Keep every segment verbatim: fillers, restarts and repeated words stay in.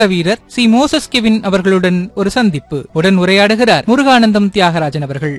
வீரர் C Moses Kevin அவர்களுடன் ஒரு சந்திப்பு. உடன் உரையாடுகிறார் முருகானந்தம் தியாகராஜன் அவர்கள்.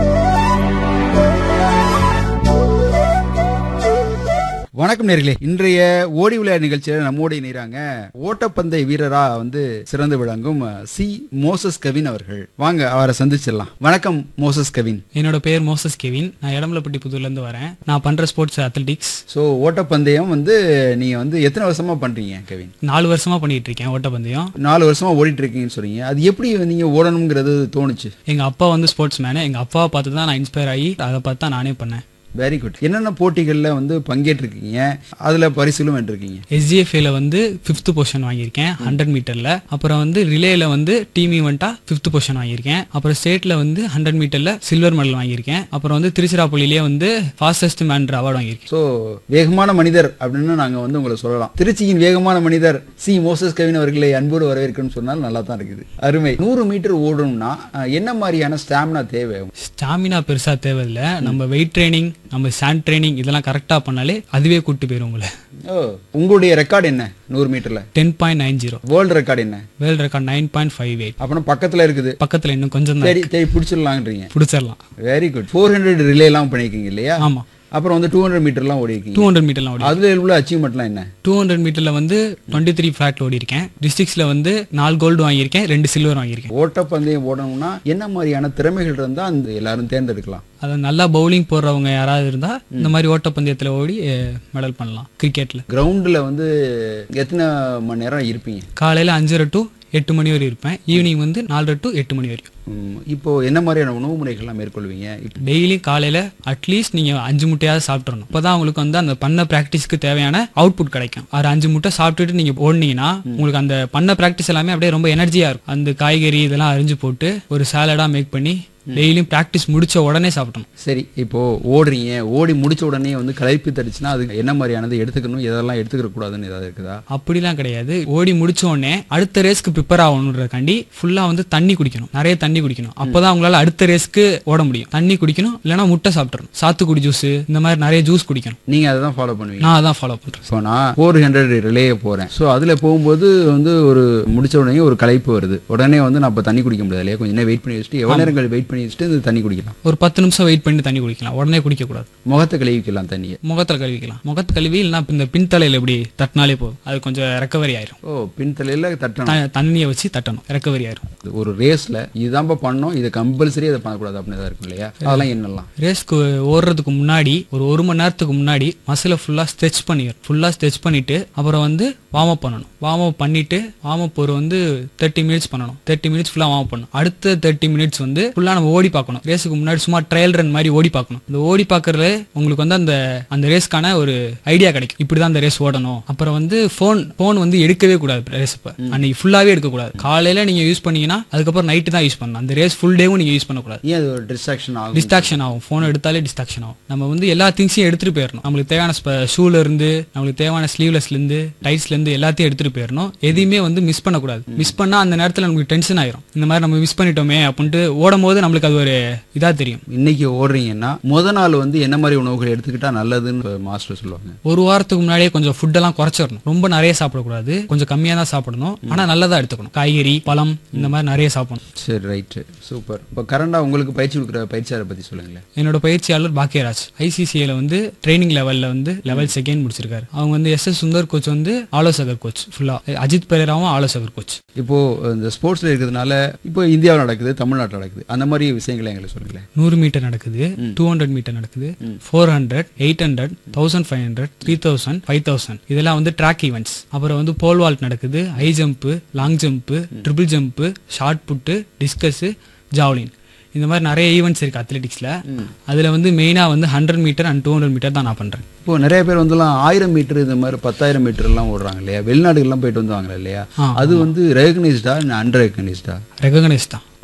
வணக்கம் நேர்களே, இன்றைய ஓடி விளையாடு நிகழ்ச்சியில நம்மோடு இணைறாங்க ஓட்டப்பந்தய வீரரா வந்து சிறந்து விளங்கும் சி மோசஸ் கெவின் அவர்கள். வாங்க அவரை சந்திச்சிடலாம். வணக்கம் மோசஸ் கெவின். என்னோட பேர் மோசஸ் கெவின். நான் எடமலப்பட்டி புதூர்ல இருந்து வரேன். நான் பண்ற ஸ்போர்ட்ஸ் அத்லெட்டிக்ஸ். ஸோ ஓட்டப்பந்தயம் வந்து நீங்க வந்து எத்தனை வருஷமா பண்றீங்க கெவின்? நாலு வருஷமா பண்ணிட்டு இருக்கேன் ஓட்டப்பந்தயம். நாலு வருஷமா ஓடிட்டு இருக்கீங்கன்னு சொல்றீங்க. அது எப்படி நீங்க ஓடணுங்கிறது தோணுச்சு? எங்க அப்பா வந்து ஸ்போர்ட்ஸ் மேனு. எங்க அப்பாவை பார்த்து தான் நான் இன்ஸ்பயர் ஆகி அதை பார்த்து தான் நானே பண்ணேன். Very good. என்னென்ன போட்டிகள்ல வந்து பங்கேற்றிருக்கீங்க, அதுல பரிசுகளும் வென்றிருக்கீங்க? எஸ்ஜிஎஃப்ல வந்து பிப்த் பொசிஷன் வாங்கியிருக்கேன் ஹண்ட்ரட் மீட்டர்ல. அப்புறம் வந்து ரிலேல வந்து டீம் ஈவெண்டா பிப்த் பொசிஷன் வாங்கியிருக்கேன். அப்புறம் ஸ்டேட்ல வந்து ஹண்ட்ரட் மீட்டர்ல சில்வர் மெடல் வாங்கியிருக்கேன். அப்புறம் வந்து திருச்சிராப்பள்ளியிலேயே வந்து ஃபாஸ்டஸ்ட் மேன் அவார்டு வாங்கியிருக்கேன். ஸோ வேகமான மனிதர் அப்படின்னு நாங்க வந்து உங்களை சொல்லலாம். திருச்சியின் வேகமான மனிதர் சி மோசஸ் கெவின் அவர்களை அன்போடு வரவேற்கணும்னு சொன்னால் நல்லா தான் இருக்குது. அருமை. நூறு மீட்டர் ஓடணும்னா என்ன மாதிரியான ஸ்டாமினா தேவை? ஸ்டாமினா பெருசா தேவையில்லை. நம்ம வெயிட் ட்ரைனிங், நம்ம சாண்ட் ட்ரைனிங் இதெல்லாம் கரெக்டா பண்ணாலே அதுவே கூட்டு போயிரும் உங்களை. ஓ, உங்களுடைய ரெக்கார்ட் என்ன நூறு மீட்டர்ல? Ten point nine zero. World record என்ன? World record nine point five eight. அப்புறம் பக்கத்துல இருக்குது. பக்கத்துல இன்னும் கொஞ்சம் சரி சரி பிடிச்சிடலான்றீங்க. பிடிச்சிடலாம். Very good. Four hundred relay எல்லாம் பண்ணிருக்கீங்க இல்லையா? ஆமா. அப்புறம் வந்து டூ ஹண்ட்ரட் மீட்டர்லாம் ஓடி இருக்கீங்க. டூ ஹண்ட்ரட் மீட்டர்லாம் ஓடி. அதுல உள்ள அச்சீவ்மெண்ட்லாம் என்ன? டூ ஹண்ட்ரட் மீட்டர்ல வந்து டுவெண்ட்டி த்ரீ ஃபிளாட் ஓடி இருக்கேன். டிஸ்ட்ரிக்ட்ஸ்ல வந்து நாலு கோல்டு வாங்கியிருக்கேன், ரெண்டு சில்வர் வாங்கியிருக்கேன். ஓட்டப்பந்தயம் ஓடணும்னா என்ன மாதிரியான திறமைகள் இருந்தா அந்த எல்லாரும் தேர்ந்தெடுக்கலாம்? அது நல்லா பவுலிங் போடுறவங்க யாராவது இருந்தா இந்த மாதிரி ஓட்டப்பந்தயத்துல ஓடி மெடல் பண்ணலாம். கிரிக்கெட்ல கிரவுண்ட்ல வந்து எத்தனை மணி நேரம் இருப்பீங்க? காலையில அஞ்சரை டு எட்டு மணி வரை இருப்பேன். ஈவினிங் வந்து நாலரை டு எட்டு மணி வரைக்கும். இப்போ என்ன மாதிரியான உணவு முறைகள்லாம் மேற்கொள்வீங்க? டெய்லி காலையில அட்லீஸ்ட் நீங்க அஞ்சு முட்டையாவது சாப்பிட்றணும். அப்பதான் உங்களுக்கு வந்து அந்த பண்ண பிராக்டிஸ்க்கு தேவையான அவுட்புட் கிடைக்கும். ஒரு அஞ்சு முட்டை சாப்பிட்டுட்டு நீங்க ஓடுனீங்கன்னா உங்களுக்கு அந்த பண்ண பிராக்டிஸ் எல்லாமே அப்படியே ரொம்ப எனர்ஜியா இருக்கும். அந்த காய்கறி இதெல்லாம் அரிஞ்சு போட்டு ஒரு சாலடா மேக் பண்ணி டெய்லியும் பிராக்டிஸ் முடிச்ச உடனே சாப்பிடணும். சரி, இப்போ ஓடுறீங்க, ஓடி முடிச்ச உடனே வந்து களைப்பு தடிச்சுன்னா அது என்ன மாதிரியானது எடுத்துக்கணும், இதெல்லாம் எடுத்துக்க கூடாதுன்னு ஏதாவது இருக்குதா? அப்படிலாம் கிடையாது. ஓடி முடிச்ச உடனே அடுத்த ரேஸ்க்கு ப்ரிப்பேர் ஆகணுன்றக்காண்டி ஃபுல்லா வந்து தண்ணி குடிக்கணும், நிறைய தண்ணி குடிக்கணும். அப்பதான் உங்களால அடுத்த ரேஸ்க்கு ஓட முடியும். தண்ணி குடிக்கணும், இல்லைன்னா முட்டை சாப்பிடணும், சாத்துக்குடி ஜூஸ் இந்த மாதிரி நிறைய ஜூஸ் குடிக்கணும். நீங்க அதான் ஃபாலோ பண்ணுவீங்க? நான் அதான் ஃபாலோ பண்றேன். இப்போ நான் ஃபோர் ஹண்ட்ரட் ரிலே போறேன். ஸோ அதுல போகும்போது வந்து ஒரு முடிச்ச உடனே ஒரு களைப்பு வருது. உடனே வந்து நான் இப்போ தண்ணி குடிக்க முடியாது இல்லையா? கொஞ்சம் நேரம் வெயிட் பண்ணி வச்சுட்டு எவ்வளவு நேரங்கள் வெயிட் பண்ணி வச்சுட்டு இந்த தண்ணி குடிக்கலாம். ஒரு பத்து நிமிஷம் வெயிட் பண்ணி தண்ணி குடிக்கலாம். உடனே குடிக்க கூடாது. முகத்தை கழுவிக்கலாம். தண்ணியை முகத்தில் கழுவிக்கலாம். முகத்தை கழுவி இல்லைன்னா இந்த பின்தலையில எப்படி தட்டினாலே போதும், அது கொஞ்சம் ரெக்கவரி ஆயிரும். ஓ, பின்தலையில தட்டணும், தண்ணியை வச்சு தட்டணும், ரெக்கவரி ஆயிரும். ஒரு ரேஸ்ல இதுதான் பண்ணணும், இது கம்பல்சரி அதை பண்ணக்கூடாது அப்படின்னு தான் இருக்கும் இல்லையா? அதெல்லாம் என்னெல்லாம்? ரேஸ்க்கு ஓடுறதுக்கு முன்னாடி ஒரு ஒரு மணி நேரத்துக்கு முன்னாடி மசில ஃபுல்லா ஸ்ட்ரெச் பண்ணிடும். ஃபுல்லா ஸ்ட்ரெச் பண்ணிட்டு அப்புறம் வந்து வார்ம் அப் பண்ணணும். வார்ம் அப் பண்ணிட்டு வார்ம் அப் ஒரு வந்து தேர்ட்டி மினிட்ஸ் பண்ணணும். தேர்ட்டி மினிட்ஸ் ஃபுல்லா வார்ம் அப் பண்ணணும். அடுத்த தேர்ட்டி மினிட்ஸ் வந்து ஃபுல்லா நம்ம ஓடி பார்க்கணும். ரேஸுக்கு முன்னாடி சும்மா ட்ரையல் ரன் மாதிரி ஓடி பார்க்கணும். இந்த ஓடி பார்க்கறதுல உங்களுக்கு வந்து அந்த அந்த ரேஸ்க்கான ஒரு ஐடியா கிடைக்கும். இப்படிதான் அந்த ரேஸ் ஓடணும். அப்புறம் வந்து போன் போன் வந்து எடுக்கவே கூடாது. ரேஸ் அன்னைக்கு ஃபுல்லாவே எடுக்கக்கூடாது. காலையில நீங்க யூஸ் பண்ணீங்கன்னா அதுக்கப்புறம் நைட்டு தான் யூஸ் பண்ணணும். அந்த ரேஸ் ஃபுல் டேவும் நீங்க யூஸ் பண்ணக்கூடாது. ஏன் அது ஒரு டிஸ்ட்ராக்ஷன் ஆகும்? டிஸ்ட்ராக்ஷன் ஆகும். போன் எடுத்தாலே டிஸ்ட்ராக்ஷன் ஆகும். நம்ம வந்து எல்லா திங்ஸையும் எடுத்துட்டு போயிடணும். நம்மளுக்கு தேவையான ஷூல இருந்து, நம்மளுக்கு தேவையான ஸ்லீவ்லெஸ்ல இருந்து, டைட்ஸ்ல இருந்து எல்லாத்தையும் எடுத்துட்டு போயிடணும். எதையுமே வந்து மிஸ் பண்ணக்கூடாது. மிஸ் பண்ணா அந்த நேரத்தில் நமக்கு டென்ஷன் ஆயிரும். இந்த மாதிரி நம்ம மிஸ் பண்ணிட்டோமே அப்படின்ட்டு ஓடும் போது நம்மளுக்கு அது ஒரு இதா தெரியும். இன்னைக்கு ஓடுறீங்கன்னா முத நாள் வந்து என்ன மாதிரி உணவுகள் எடுத்துக்கிட்டா நல்லதுன்னு மாஸ்டர் சொல்லுவாங்க? ஒரு வாரத்துக்கு முன்னாடியே கொஞ்சம் ஃபுட் எல்லாம் குறைச்சிடணும். ரொம்ப நிறைய சாப்பிடக்கூடாது, கொஞ்சம் கம்மியா தான் சாப்பிடணும். ஆனா நல்லதா எடுத்துக்கணும். காய்கறி, பழம் இந்த மாதிரி நிறைய சாப்பிடணும். சரி, ரைட், சூப்பர். இப்போ கரண்டா உங்களுக்கு பயிற்சி கொடுக்குற பயிற்சியாளரை பத்தி சொல்லுங்களேன். என்னோட பயிற்சியாளர் பாக்கியராஜ் ஐசிசிஐல வந்து ட்ரைனிங் லெவல்ல வந்து லெவல் செகண்ட் முடிச்சிருக்காரு. அவங்க வந்து எஸ் எஸ் சுந்தர் கோச் வந்து ஆலோசகர் கோச், ஃபுல்லா அஜித் பெரேராவும் ஆலோசகர் கோச். இப்போ இந்த ஸ்போர்ட்ஸ்ல இருக்கிறதுனால இப்போ இந்தியாவில் நடக்குது, தமிழ்நாட்டில் நடக்குது, அந்த மாதிரி விஷயங்களை எங்களுக்கு சொல்லுங்களேன். நூறு மீட்டர் நடக்குது, டூ ஹண்ட்ரட் மீட்டர் நடக்குது, four hundred, eight hundred, thousand five hundred, three thousand, five thousand இதெல்லாம் வந்து ட்ராக் ஈவெண்ட்ஸ். அப்புறம் வந்து போல் வால்ட் நடக்குது, high jump, long jump, triple jump, short புட்டு, டிஸ்கஸ், ஜாவ்லின் இந்த மாதிரி நிறைய ஈவெண்ட்ஸ் இருக்கு அத்லெட்டிக்ஸ்ல. அதுல வந்து மெயினா வந்து hundred metre and two hundred metre தான் நான் பண்றேன். இப்போ நிறைய பேர் வந்துலாம் ஆயிரம் மீட்டர் இந்த மாதிரி பத்தாயிரம் மீட்டர் எல்லாம் ஓடுறாங்க இல்லையா? வெளிநாடுகள்லாம் போயிட்டு வந்தாங்க இல்லையா? அது வந்து ரெகக்னைஸ்டா அன்ரெகக்னைஸ்டா? ரெகக்னைஸ் தான்.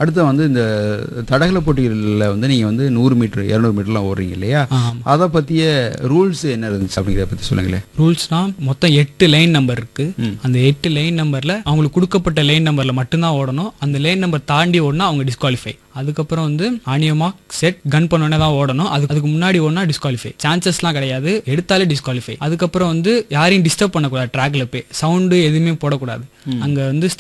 அடுத்து வந்து இந்த தடகள போட்டிகளில் வந்து நீங்க வந்து நூறு மீட்டர் இருநூறு மீட்டர்லாம் ஓடுறீங்க இல்லையா, அதை பத்திய ரூல்ஸ் என்ன இருந்துச்சு அப்படிங்கிறத பத்தி சொல்லுங்களேன். ரூல்ஸ்னா மொத்தம் எட்டு லைன் நம்பர் இருக்கு. அந்த எட்டு லைன் நம்பர்ல அவங்களுக்கு கொடுக்கப்பட்ட லைன் நம்பர்ல மட்டும்தான் ஓடணும். அந்த லைன் நம்பர் தாண்டி ஓடினா அவங்க டிஸ்குவாலிஃபை. அதுக்கப்புறம் வந்து ஆனியமா செட் கன் பண்ணோடனே தான் ஓடணும். அதுக்கு அதுக்கு முன்னாடி ஓடினா டிஸ்குவாலிஃபை. சான்சஸ்லாம் கிடையாது, எடுத்தாலே டிஸ்குவாலிஃபை. அதுக்கப்புறம் வந்து யாரையும் டிஸ்டர்ப் பண்ணக்கூடாது, ட்ராக்ல போய் சவுண்டு எதுவுமே போடக்கூடாது. அங்க வந்து